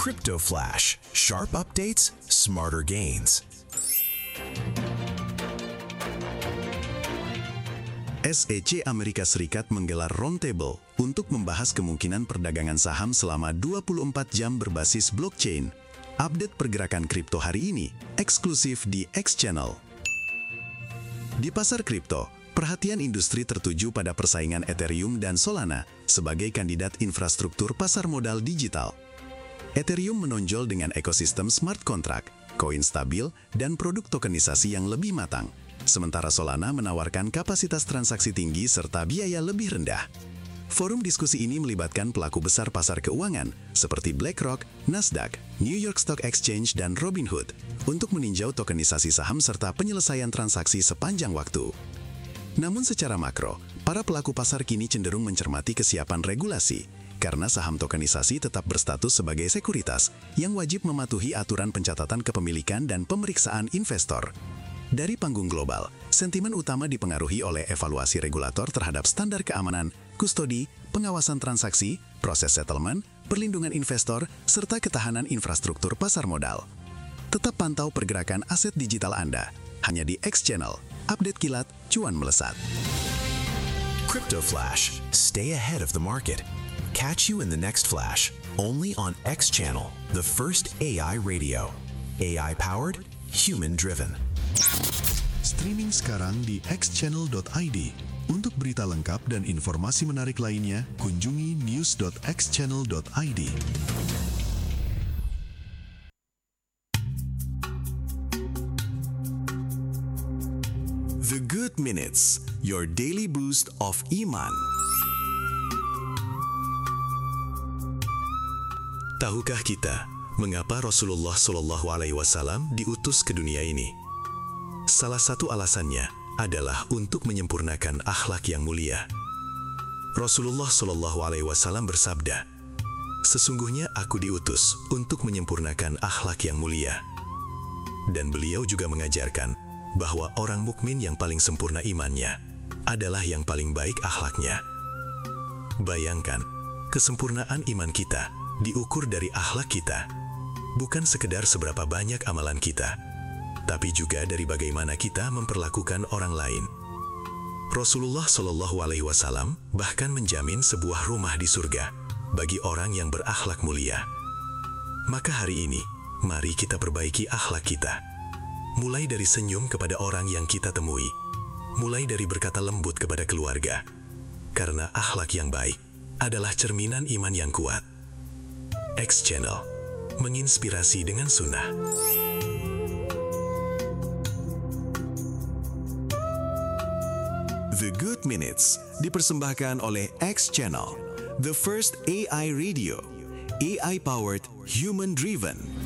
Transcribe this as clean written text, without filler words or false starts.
Crypto Flash, sharp updates, smarter gains. SEC Amerika Serikat menggelar roundtable untuk membahas kemungkinan perdagangan saham selama 24 jam berbasis blockchain. Update pergerakan kripto hari ini, eksklusif di X Channel. Di pasar kripto, perhatian industri tertuju pada persaingan Ethereum dan Solana sebagai kandidat infrastruktur pasar modal digital. Ethereum menonjol dengan ekosistem smart contract, koin stabil, dan produk tokenisasi yang lebih matang. Sementara Solana menawarkan kapasitas transaksi tinggi serta biaya lebih rendah. Forum diskusi ini melibatkan pelaku besar pasar keuangan seperti BlackRock, Nasdaq, New York Stock Exchange, dan Robinhood untuk meninjau tokenisasi saham serta penyelesaian transaksi sepanjang waktu. Namun secara makro, para pelaku pasar kini cenderung mencermati kesiapan regulasi karena saham tokenisasi tetap berstatus sebagai sekuritas yang wajib mematuhi aturan pencatatan kepemilikan dan pemeriksaan investor. Dari panggung global, sentimen utama dipengaruhi oleh evaluasi regulator terhadap standar keamanan, kustodi, pengawasan transaksi, proses settlement, perlindungan investor, serta ketahanan infrastruktur pasar modal. Tetap pantau pergerakan aset digital Anda, hanya di X Channel, update kilat, cuan melesat. Crypto Flash, stay ahead of the market. Catch you in the next flash, only on X Channel, the first AI radio. AI-powered, human-driven. Streaming sekarang di xchannel.id. Untuk berita lengkap dan informasi menarik lainnya, kunjungi news.xchannel.id. The Good Minutes, your daily boost of iman. Tahukah kita mengapa Rasulullah SAW diutus ke dunia ini? Salah satu alasannya adalah untuk menyempurnakan akhlak yang mulia. Rasulullah SAW bersabda, "Sesungguhnya aku diutus untuk menyempurnakan akhlak yang mulia." Dan beliau juga mengajarkan bahwa orang mukmin yang paling sempurna imannya adalah yang paling baik akhlaknya. Bayangkan, kesempurnaan iman kita diukur dari akhlak kita, bukan sekedar seberapa banyak amalan kita, tapi juga dari bagaimana kita memperlakukan orang lain. Rasulullah SAW bahkan menjamin sebuah rumah di surga bagi orang yang berakhlak mulia. Maka hari ini, mari kita perbaiki akhlak kita. Mulai dari senyum kepada orang yang kita temui, mulai dari berkata lembut kepada keluarga, karena akhlak yang baik adalah cerminan iman yang kuat. X Channel, menginspirasi dengan sunnah. The Good Minutes dipersembahkan oleh X Channel, the first AI radio, AI-powered, human-driven.